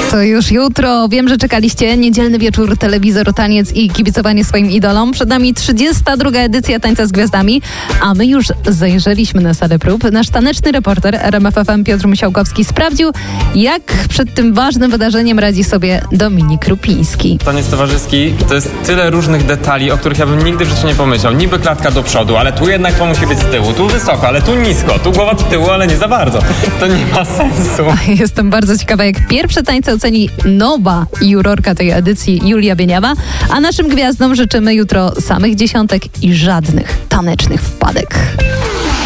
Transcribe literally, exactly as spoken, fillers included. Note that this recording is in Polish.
To już jutro. Wiem, że czekaliście. Niedzielny wieczór, telewizor, taniec i kibicowanie swoim idolom. Przed nami trzydziesta druga edycja Tańca z Gwiazdami, a my już zajrzeliśmy na salę prób. Nasz taneczny reporter R M F F M Piotr Musiałkowski sprawdził, jak przed tym ważnym wydarzeniem radzi sobie Dominik Rupiński. Taniec towarzyski to jest tyle różnych detali, o których ja bym nigdy w życiu nie pomyślał. Niby klatka do przodu, ale tu jednak to musi być z tyłu, tu wysoko, ale tu nisko, tu głowa do tyłu, ale nie za bardzo. To nie ma sensu. Jestem bardzo ciekawa, jak pierwsze tańce oceni nowa jurorka tej edycji Julia Bieniawa, a naszym gwiazdom życzymy jutro samych dziesiątek i żadnych tanecznych wpadek.